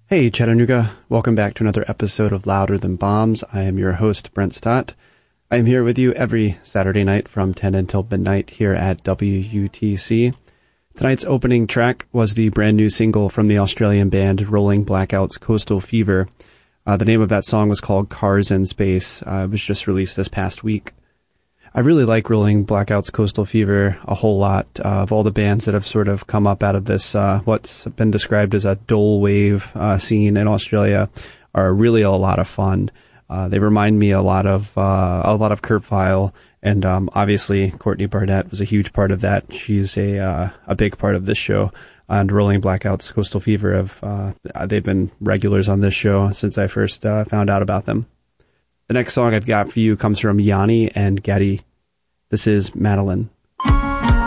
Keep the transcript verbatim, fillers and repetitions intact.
Hey Chattanooga, welcome back to another episode of Louder Than Bombs. I am your host, Brent Stott. I am here with you every Saturday night from ten until midnight here at W U T C. Tonight's opening track was the brand new single from the Australian band Rolling Blackout's Coastal Fever. Uh, the name of that song was called Cars in Space. Uh, it was just released this past week. I really like Rolling Blackout's Coastal Fever a whole lot. Uh, of all the bands that have sort of come up out of this, uh, what's been described as a dole wave uh, scene in Australia, are really a lot of fun. Uh, they remind me a lot of uh, a lot of Kurt Vile, and um, obviously Courtney Barnett was a huge part of that. She's a uh, a big part of this show. And Rolling Blackout's Coastal Fever have uh, they've been regulars on this show since I first uh, found out about them. The next song I've got for you comes from Yanni and Getty. This is Madeline.